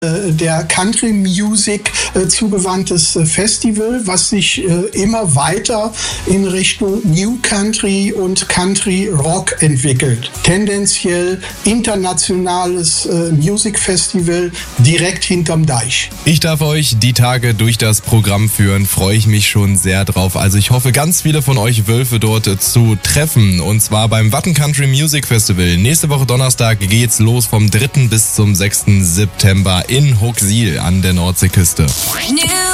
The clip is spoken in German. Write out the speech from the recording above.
der Country Music zugewandtes Festival, was sich immer weiter in Richtung New Country und Country Rock entwickelt. Tendenziell internationales Music Festival direkt hinterm Deich. Ich darf euch die Tage durch das Programm führen, freue ich mich schon sehr drauf. Also ich hoffe, ganz viele von euch Wölfe dort zu treffen. Und zwar beim Watten Country Music Festival. Nächste Woche Donnerstag geht's los vom 3. bis zum 6. September in Hooksiel an der Nordseeküste.